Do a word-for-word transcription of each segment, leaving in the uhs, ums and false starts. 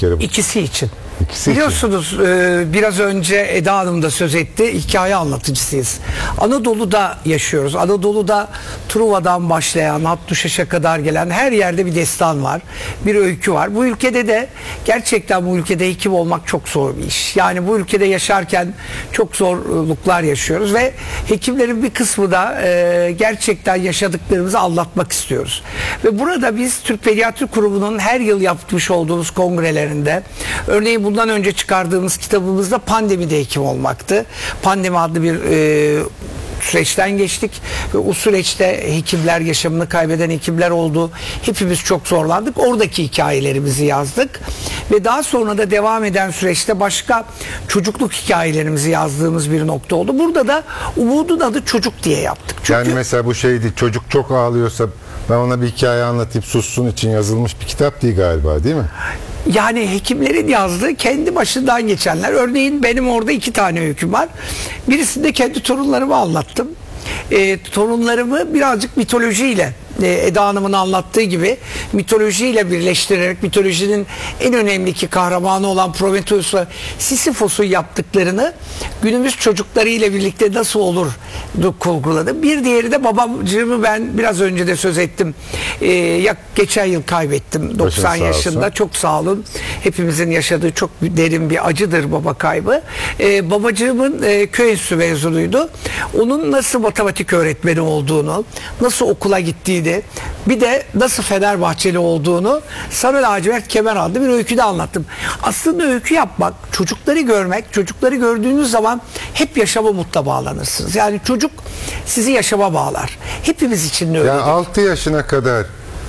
kere bu? İkisi için. İkisi Biliyorsunuz için. e, biraz önce Eda Hanım da söz etti. Hikaye anlatıcısıyız. Anadolu'da yaşıyoruz. Anadolu'da Truva'dan başlayan Hattuşaş'a kadar gelen her yerde bir destan var. Bir öykü var. Bu ülkede de gerçekten bu ülkede hekim olmak çok zor bir iş. Yani bu ülkede yaşarken çok zorluklar yaşıyoruz ve hekimlerin bir kısmı da e, gerçekten yaşadıklarımızı anlatmak istiyoruz. Ve burada biz Türk Pediatri Kurumu'nun her yıl yapmış olduğumuz kongrelerinde, örneğin bundan önce çıkardığımız kitabımızda pandemide hekim olmaktı. Pandemi adlı bir e, süreçten geçtik ve o süreçte hekimler, yaşamını kaybeden hekimler oldu. Hepimiz çok zorlandık. Oradaki hikayelerimizi yazdık ve daha sonra da devam eden süreçte başka çocukluk hikayelerimizi yazdığımız bir nokta oldu. Burada da Umudun Adı Çocuk diye yaptık. Çünkü yani mesela bu şeydi, çocuk çok ağlıyorsa ben ona bir hikaye anlatayım sussun için yazılmış bir kitap değil galiba, değil mi? Yani hekimlerin yazdığı kendi başından geçenler. Örneğin benim orada iki tane öyküm var. Birisinde kendi torunlarımı anlattım. E, torunlarımı birazcık mitolojiyle, e, Eda Hanım'ın anlattığı gibi mitolojiyle birleştirerek, mitolojinin en önemli iki kahramanı olan Prometheus'la Sisyphos'un yaptıklarını günümüz çocuklarıyla birlikte nasıl olur kurguladım. Bir diğeri de babacığımı ben biraz önce de söz ettim. E, ya geçen yıl kaybettim doksan yaşında. Çok sağ olun. Hepimizin yaşadığı çok derin bir acıdır baba kaybı. E, babacığımın e, köy enstitüsü mezunuydu. Onun nasıl matematik öğretmeni olduğunu, nasıl okula gittiğini, bir de nasıl Fenerbahçeli olduğunu Sarı Lacivert Kemer adlı bir öyküde anlattım. Aslında öykü yapmak, çocukları görmek, çocukları gördüğünüz zaman hep yaşama umutla bağlanırsınız. Yani çocuk sizi yaşama bağlar. Hepimiz için de öyle. Yani altı yaşına kadar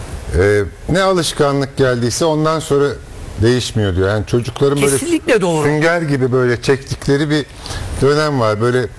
e, ne alışkanlık geldiyse ondan sonra değişmiyor diyor. Yani çocukların kesinlikle böyle doğru. sünger gibi böyle çektikleri bir dönem var. Böyle e,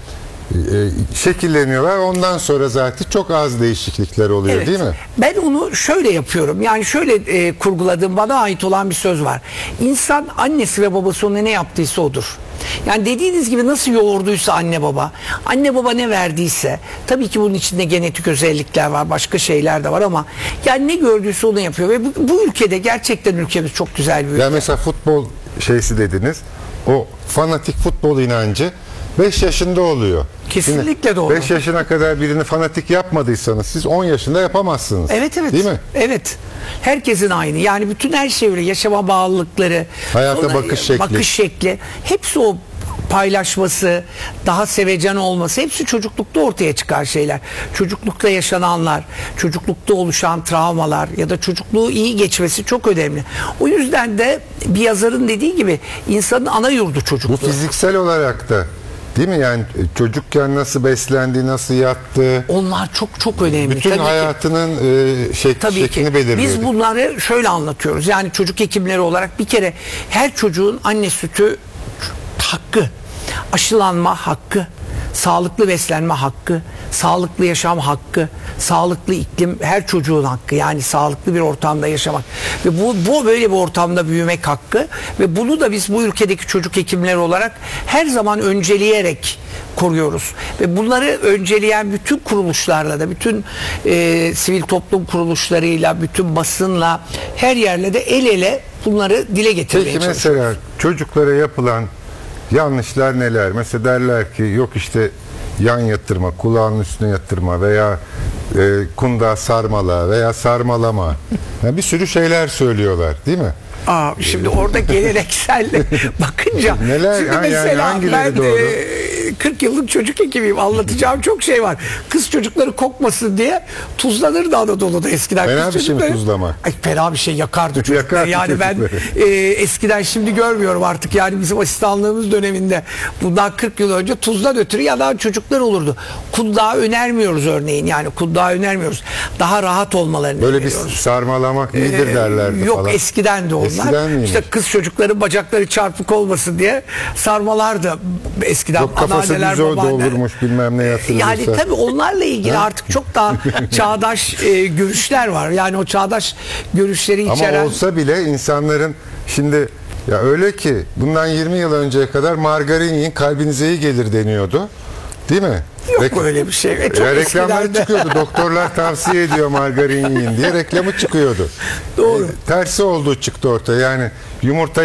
şekilleniyorlar. Ondan sonra zaten çok az değişiklikler oluyor, evet, değil mi? Ben onu şöyle yapıyorum. Yani şöyle e, kurguladığım, bana ait olan bir söz var. İnsan annesi ve babası ona ne yaptıysa odur. Yani dediğiniz gibi nasıl yoğurduysa anne baba, anne baba ne verdiyse, tabii ki bunun içinde genetik özellikler var, başka şeyler de var ama yani ne gördüyse onu yapıyor ve bu, bu ülkede gerçekten ülkemiz çok güzel bir ülke. Yani mesela futbol şeysi dediniz, o fanatik futbol inancı beş yaşında oluyor. Kesinlikle Şimdi doğru. beş yaşına kadar birini fanatik yapmadıysanız siz on yaşında yapamazsınız. Evet evet. Değil mi? Evet. Herkesin aynı. Yani bütün her şey öyle. Yaşama bağlılıkları, hayata ona, bakış şekli. bakış şekli. Hepsi o paylaşması, daha sevecen olması, hepsi çocuklukta ortaya çıkan şeyler. Çocuklukta yaşananlar, çocuklukta oluşan travmalar ya da çocukluğu iyi geçmesi çok önemli. O yüzden de bir yazarın dediği gibi insanın ana yurdu çocukluğu. Bu fiziksel olarak da, değil mi? Yani çocukken nasıl beslendi, nasıl yattı. Onlar çok çok önemli. Bütün Tabii hayatının e, şek Tabii şeklini ki. belirliyor. Biz bunları şöyle anlatıyoruz. Yani çocuk hekimleri olarak bir kere her çocuğun anne sütü hakkı, aşılanma hakkı, sağlıklı beslenme hakkı, sağlıklı yaşam hakkı, sağlıklı iklim her çocuğun hakkı. Yani sağlıklı bir ortamda yaşamak ve bu, bu böyle bir ortamda büyümek hakkı ve bunu da biz bu ülkedeki çocuk hekimleri olarak her zaman önceleyerek koruyoruz ve bunları önceleyen bütün kuruluşlarla da, bütün e, sivil toplum kuruluşlarıyla, bütün basınla, her yerle de el ele bunları dile getirmeye Peki çalışıyoruz. mesela çocuklara yapılan yanlışlar neler? Mesela derler ki yok işte yan yatırma, kulağının üstüne yatırma veya e, kundağı sarmala veya sarmalama. Yani bir sürü şeyler söylüyorlar, değil mi? Aa, şimdi orada geleneksel bakınca neler, şimdi ha, mesela yani hangileri ben doğru? E, kırk yıllık çocuk hekimiyim, anlatacağım çok şey var. Kız çocukları kokmasın diye tuzlanırdı Anadolu'da eskiden. Fena Kız bir şey mi çocukları- tuzlama? Ay, fena bir şey, yakardı çocukları. Yakardı Yani ben çocukları. e, eskiden, şimdi görmüyorum artık, yani bizim asistanlığımız döneminde bundan kırk yıl önce tuzdan ötürü yanan çocuklar olurdu. Kundağı önermiyoruz örneğin, yani kundağı önermiyoruz. Daha rahat olmalarını Böyle bir öneriyoruz. sarmalamak iyidir derlerdi Yok, falan. eskiden de onlar. Eskiden miymiş? İşte kız çocukların bacakları çarpık olmasın diye sarmalardı eskiden. Yok, kafası Anneanneler, düz o babaanneler. doldurmuş bilmem ne yatırılırsa. Yani tabii onlarla ilgili artık çok daha çağdaş e, görüşler var. Yani o çağdaş görüşleri içeren. Ama olsa bile insanların şimdi ya öyle ki bundan yirmi yıl önceye kadar margarin yiyin kalbinize iyi gelir deniyordu. Değil mi? Yok Rek- öyle bir şey. E, çok ya reklamları eskiden de. çıkıyordu. Doktorlar tavsiye ediyor margarin yiyin diye reklamı çıkıyordu. Doğru. E, tersi olduğu çıktı ortaya. Yani yumurta